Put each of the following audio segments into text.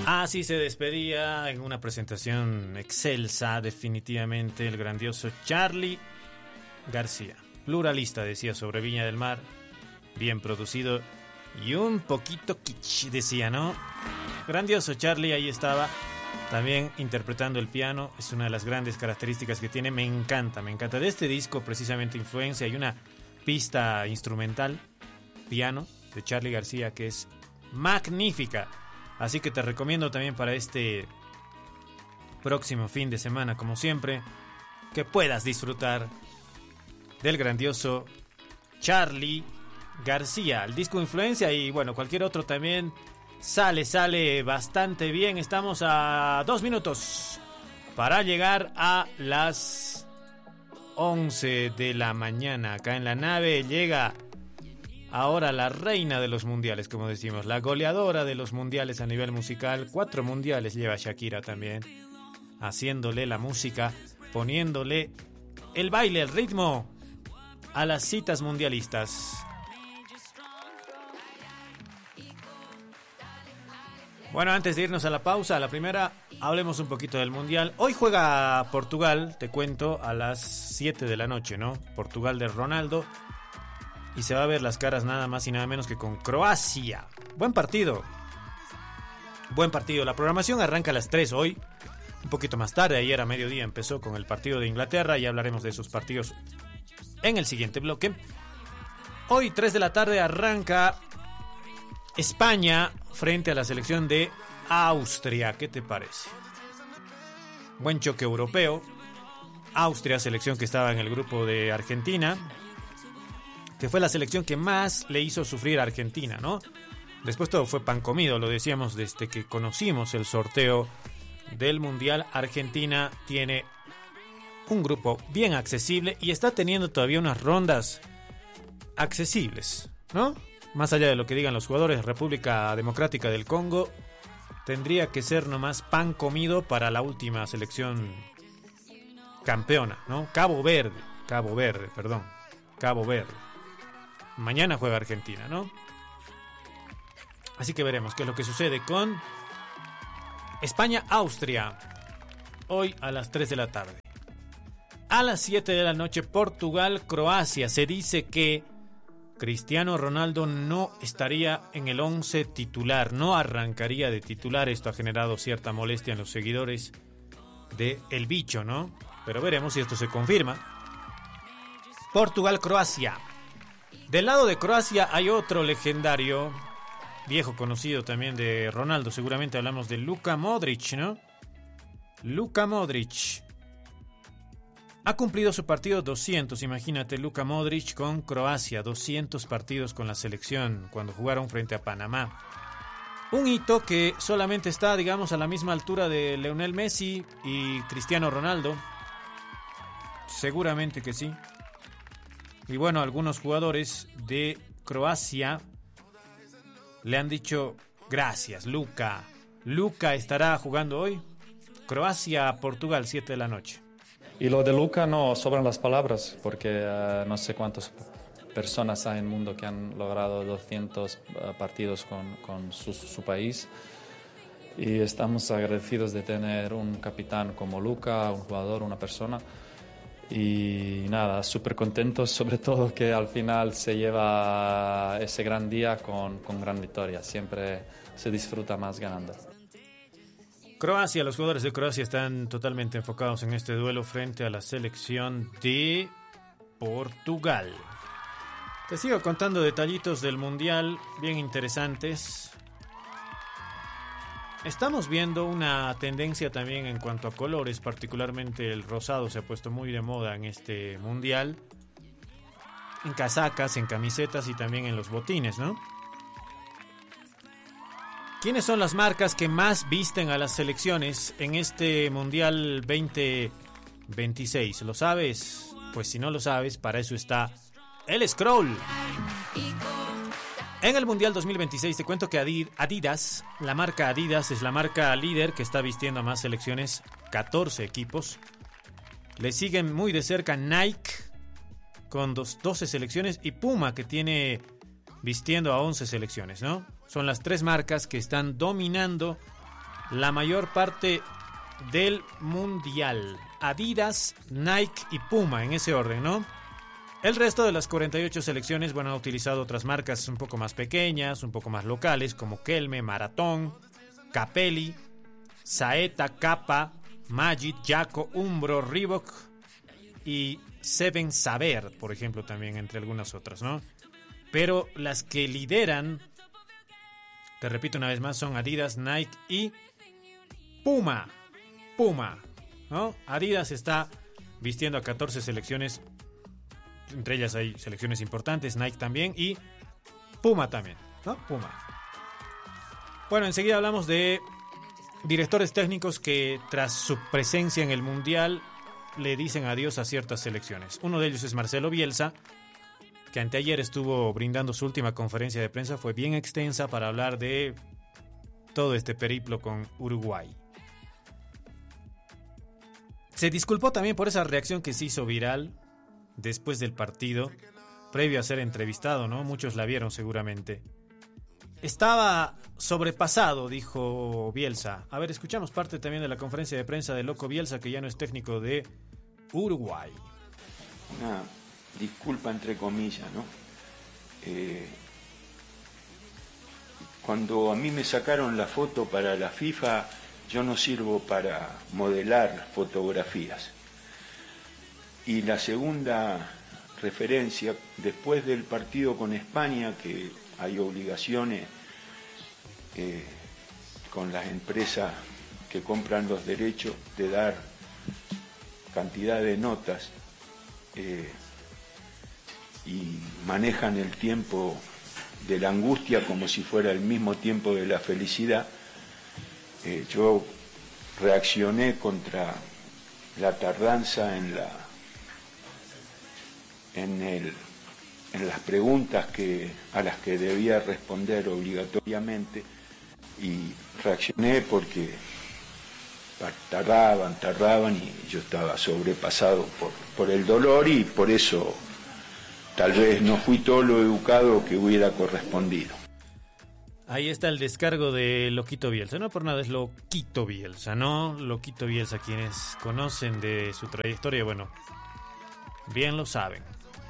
Así se despedía en una presentación excelsa, definitivamente, el grandioso Charly García. Pluralista, decía, sobre Viña del Mar, bien producido y un poquito kitsch, decía, ¿no? Grandioso Charly, ahí estaba, también interpretando el piano, es una de las grandes características que tiene, me encanta. De este disco, precisamente, Influencia, hay una pista instrumental, piano, de Charly García, que es magnífica. Así que te recomiendo también para este próximo fin de semana, como siempre, que puedas disfrutar del grandioso Charly García. El disco Influencia y bueno, cualquier otro también sale bastante bien. Estamos a 2 minutos para llegar a las 11 de la mañana. Acá en la nave llega ahora la reina de los mundiales, como decimos, la goleadora de los mundiales a nivel musical. 4 mundiales lleva Shakira también, haciéndole la música, poniéndole el baile, el ritmo a las citas mundialistas. Bueno, antes de irnos a la pausa, a la primera, hablemos un poquito del mundial. Hoy juega Portugal, te cuento, a las 7 de la noche, ¿no? Portugal de Ronaldo. Y se va a ver las caras nada más y nada menos que con Croacia. Buen partido. La programación arranca a las 3 hoy. Un poquito más tarde, ayer a mediodía empezó con el partido de Inglaterra. Y hablaremos de esos partidos en el siguiente bloque. Hoy, 3 de la tarde, arranca España frente a la selección de Austria. ¿Qué te parece? Buen choque europeo. Austria, selección que estaba en el grupo de Argentina, que fue la selección que más le hizo sufrir a Argentina, ¿no? Después todo fue pan comido, lo decíamos desde que conocimos el sorteo del Mundial. Argentina tiene un grupo bien accesible y está teniendo todavía unas rondas accesibles, ¿no? Más allá de lo que digan los jugadores, República Democrática del Congo tendría que ser nomás pan comido para la última selección campeona, ¿no? Cabo Verde. Mañana juega Argentina, ¿no? Así que veremos qué es lo que sucede con España-Austria. Hoy a las 3 de la tarde. A las 7 de la noche, Portugal-Croacia. Se dice que Cristiano Ronaldo no estaría en el 11 titular, no arrancaría de titular. Esto ha generado cierta molestia en los seguidores de El Bicho, ¿no? Pero veremos si esto se confirma. Portugal-Croacia. Del lado de Croacia hay otro legendario, viejo conocido también de Ronaldo. Seguramente hablamos de Luka Modric, ¿no? Luka Modric ha cumplido su partido 200. Imagínate, Luka Modric con Croacia, 200 partidos con la selección cuando jugaron frente a Panamá. Un hito que solamente está, digamos, a la misma altura de Lionel Messi y Cristiano Ronaldo. Seguramente que sí. Y bueno, algunos jugadores de Croacia le han dicho gracias, Luka. Luka estará jugando hoy. Croacia-Portugal, 7 de la noche. Y lo de Luka no sobran las palabras, porque no sé cuántas personas hay en el mundo que han logrado 200 partidos con su país. Y estamos agradecidos de tener un capitán como Luka, un jugador, una persona. Y nada, súper contentos, sobre todo que al final se lleva ese gran día con gran victoria. Siempre se disfruta más ganando. Croacia, los jugadores de Croacia están totalmente enfocados en este duelo frente a la selección de Portugal. Te sigo contando detallitos del Mundial bien interesantes. Estamos viendo una tendencia también en cuanto a colores, particularmente el rosado se ha puesto muy de moda en este Mundial. En casacas, en camisetas y también en los botines, ¿no? ¿Quiénes son las marcas que más visten a las selecciones en este Mundial 2026? ¿Lo sabes? Pues si no lo sabes, para eso está el Scroll. En el Mundial 2026 te cuento que Adidas, la marca Adidas es la marca líder que está vistiendo a más selecciones, 14 equipos. Le siguen muy de cerca Nike con 12 selecciones y Puma que tiene vistiendo a 11 selecciones, ¿no? Son las tres marcas que están dominando la mayor parte del mundial. Adidas, Nike y Puma, en ese orden, ¿no? El resto de las 48 selecciones, bueno, ha utilizado otras marcas un poco más pequeñas, un poco más locales, como Kelme, Maratón, Capelli, Saeta, Kappa, Magid, Jacko, Umbro, Reebok y Seven Saber, por ejemplo, también, entre algunas otras, ¿no? Pero las que lideran, te repito una vez más, son Adidas, Nike y Puma, ¿no? Adidas está vistiendo a 14 selecciones, entre ellas hay selecciones importantes, Nike también y Puma también, ¿no? Puma. Bueno, enseguida hablamos de directores técnicos que tras su presencia en el Mundial le dicen adiós a ciertas selecciones. Uno de ellos es Marcelo Bielsa, que anteayer estuvo brindando su última conferencia de prensa, fue bien extensa para hablar de todo este periplo con Uruguay. Se disculpó también por esa reacción que se hizo viral después del partido, previo a ser entrevistado, ¿no? Muchos la vieron seguramente. Estaba sobrepasado, dijo Bielsa. A ver, escuchamos parte también de la conferencia de prensa de Loco Bielsa, que ya no es técnico de Uruguay. Una disculpa entre comillas, ¿no? Cuando a mí me sacaron la foto para la FIFA, yo no sirvo para modelar fotografías. Y la segunda referencia, después del partido con España, que hay obligaciones con las empresas que compran los derechos de dar cantidad de notas y manejan el tiempo de la angustia como si fuera el mismo tiempo de la felicidad, yo reaccioné contra la tardanza en las preguntas a las que debía responder obligatoriamente, y reaccioné porque tardaban y yo estaba sobrepasado por el dolor, y por eso tal vez no fui todo lo educado que hubiera correspondido. Ahí está el descargo de Loquito Bielsa, no por nada es Loquito Bielsa, ¿no? Loquito Bielsa, quienes conocen de su trayectoria, bueno, bien lo saben.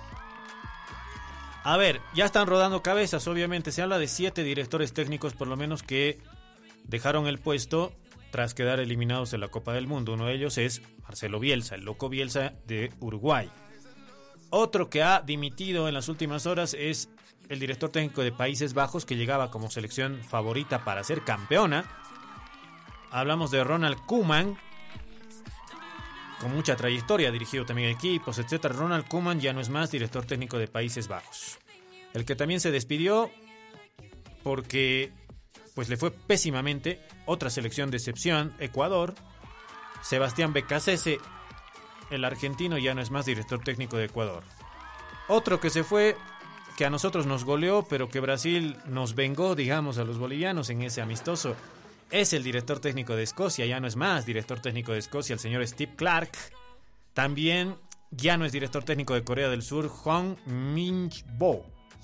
A ver, ya están rodando cabezas, obviamente. Se habla de 7 directores técnicos, por lo menos, que dejaron el puesto tras quedar eliminados de la Copa del Mundo. Uno de ellos es Marcelo Bielsa, el Loco Bielsa de Uruguay. Otro que ha dimitido en las últimas horas es el director técnico de Países Bajos, que llegaba como selección favorita para ser campeona. Hablamos de Ronald Koeman, con mucha trayectoria, dirigido también equipos, etc. Ronald Koeman ya no es más director técnico de Países Bajos. El que también se despidió porque pues le fue pésimamente, otra selección de excepción, Ecuador. Sebastián Becasese, el argentino, ya no es más director técnico de Ecuador. Otro que se fue, que a nosotros nos goleó, pero que Brasil nos vengó, digamos, a los bolivianos en ese amistoso, es el director técnico de Escocia, ya no es más director técnico de Escocia, el señor Steve Clark. También ya no es director técnico de Corea del Sur, Hong Min-bo,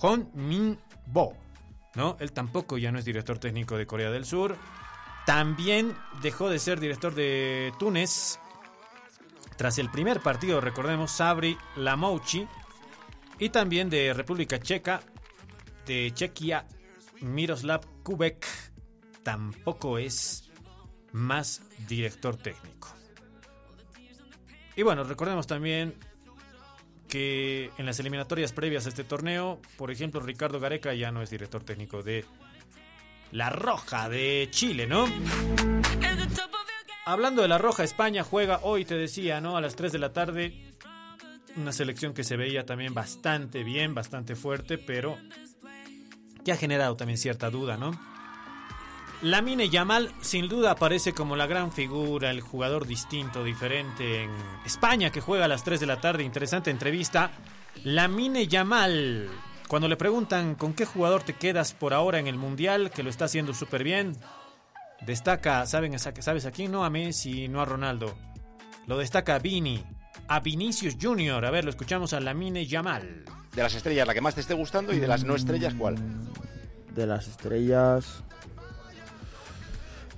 ¿no? Él tampoco ya no es director técnico de Corea del Sur. También dejó de ser director de Túnez tras el primer partido, recordemos, Sabri Lamouchi. Y también de República Checa, de Chequia, Miroslav Kubek tampoco es más director técnico. Y bueno, recordemos también que en las eliminatorias previas a este torneo, por ejemplo, Ricardo Gareca ya no es director técnico de La Roja de Chile, ¿no? Hablando de La Roja, España juega hoy, te decía, ¿no? A las 3 de la tarde. Una selección que se veía también bastante bien, bastante fuerte, pero que ha generado también cierta duda, ¿no? Lamine Yamal sin duda aparece como la gran figura, el jugador distinto, diferente en España, que juega a las 3 de la tarde. Interesante entrevista. Lamine Yamal, cuando le preguntan con qué jugador te quedas por ahora en el Mundial, que lo está haciendo súper bien, destaca, ¿sabes a quién? No a Messi, no a Ronaldo. Lo destaca a Vinicius Junior. A ver, lo escuchamos a Lamine Yamal. De las estrellas, la que más te esté gustando, y de las no estrellas, ¿cuál? De las estrellas...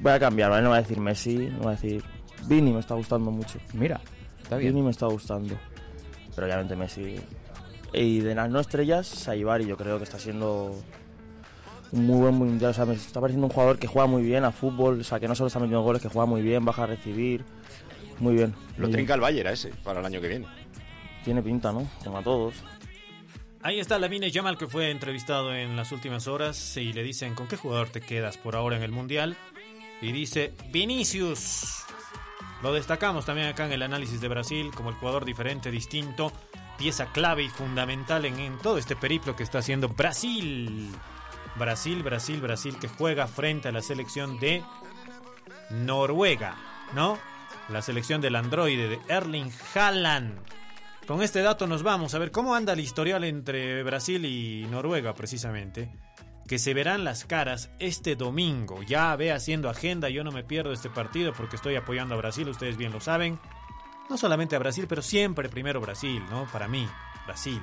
Voy a cambiar, ¿vale? No voy a decir Messi, no voy a decir... Vini me está gustando mucho. Mira, está bien. Vini me está gustando. Pero obviamente Messi. Y de las no estrellas, Saibari, yo creo que está siendo un muy buen mundial. O sea, me está pareciendo un jugador que juega muy bien a fútbol. O sea, que no solo está metiendo goles, que juega muy bien, baja a recibir. Muy bien. Lo trinca el Bayern a ese para el año que viene. Tiene pinta, ¿no? Como a todos. Ahí está Lamine Yamal, que fue entrevistado en las últimas horas y le dicen, ¿con qué jugador te quedas por ahora en el Mundial? Y dice, Vinicius. Lo destacamos también acá en el análisis de Brasil como el jugador diferente, distinto, pieza clave y fundamental en todo este periplo que está haciendo Brasil. Brasil, que juega frente a la selección de Noruega, ¿no? La selección del androide de Erling Haaland. Con este dato nos vamos a ver cómo anda el historial entre Brasil y Noruega, precisamente. Que se verán las caras este domingo. Ya ve haciendo agenda, yo no me pierdo este partido porque estoy apoyando a Brasil, ustedes bien lo saben. No solamente a Brasil, pero siempre primero Brasil, ¿no? Para mí, Brasil.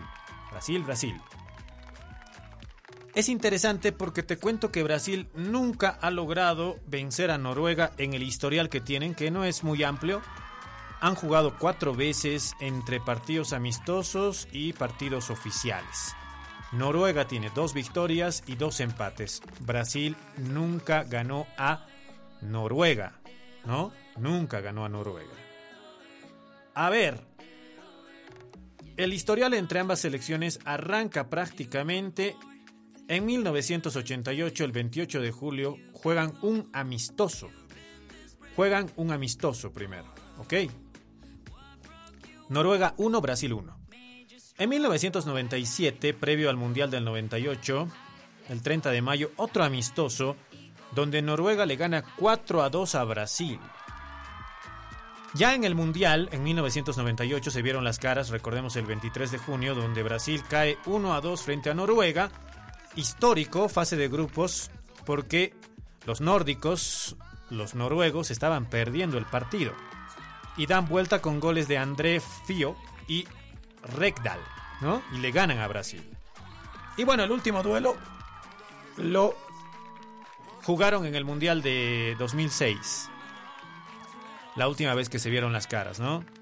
Es interesante porque te cuento que Brasil nunca ha logrado vencer a Noruega en el historial que tienen, que no es muy amplio. Han jugado 4 veces entre partidos amistosos y partidos oficiales. Noruega tiene 2 victorias y 2 empates. Brasil nunca ganó a Noruega, ¿no? Nunca ganó a Noruega. A ver, el historial entre ambas selecciones arranca prácticamente en 1988, el 28 de julio, juegan un amistoso. Primero, ¿ok? Noruega 1, Brasil 1. En 1997, previo al Mundial del 98, el 30 de mayo, otro amistoso, donde Noruega le gana 4-2 a Brasil. Ya en el Mundial, en 1998, se vieron las caras, recordemos el 23 de junio, donde Brasil cae 1-2 frente a Noruega. Histórico, fase de grupos, porque los nórdicos, los noruegos, estaban perdiendo el partido. Y dan vuelta con goles de André Fio y Rekdal, ¿no? Y le ganan a Brasil. Y bueno, el último duelo lo jugaron en el Mundial de 2006. La última vez que se vieron las caras, ¿no?